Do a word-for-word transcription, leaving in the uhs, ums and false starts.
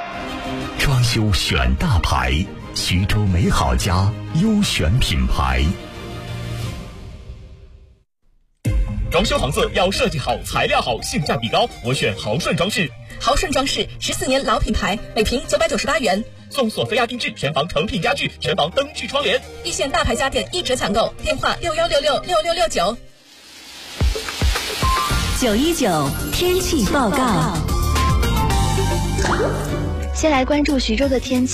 装修选大牌，徐州美好家优选品牌。 装修房子要设计好、材料好、性价比高，我选豪顺装饰。 豪顺装饰十四年老品牌，每平九百九十八元， 送索菲亚定制全房成品家具、全房灯具窗帘。 一线大牌家电一折抢购，电话六幺六六六六六九。 九一九天气报告。 先来关注徐州的天气。